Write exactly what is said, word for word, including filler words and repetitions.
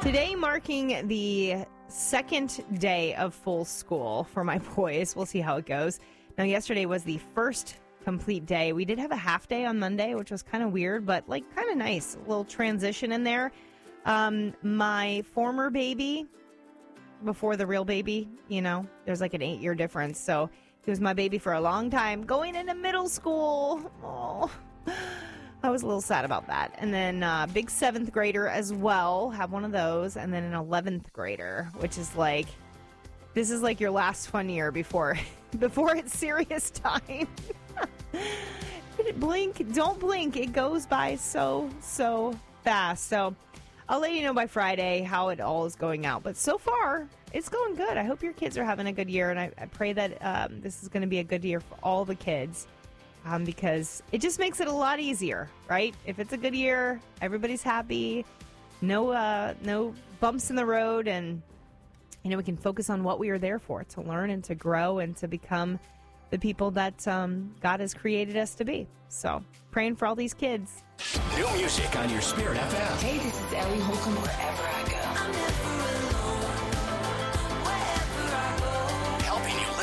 Today marking the second day of full school for my boys. We'll see how it goes. Now, yesterday was the first complete day. We did have a half day on Monday, which was kind of weird, but like kind of nice. A little transition in there. Um, my former baby, before the real baby, you know, there's like an eight-year difference. So he was my baby for a long time, going into middle school. Oh, I was a little sad about that. And then uh, big seventh grader as well, have one of those. And then an eleventh grader, which is like, this is like your last fun year before, before it's serious time. Blink, don't blink. It goes by so, so fast. So I'll let you know by Friday how it all is going out. But so far, it's going good. I hope your kids are having a good year. And I, I pray that um, this is going to be a good year for all the kids. Um, because it just makes it a lot easier, right? If it's a good year, everybody's happy, no uh, no bumps in the road, and you know we can focus on what we are there for, to learn and to grow and to become the people that um, God has created us to be. So, praying for all these kids. New music on your Spirit F M. Hey, this is Ellie Holcomb wherever I go. I'm never alone.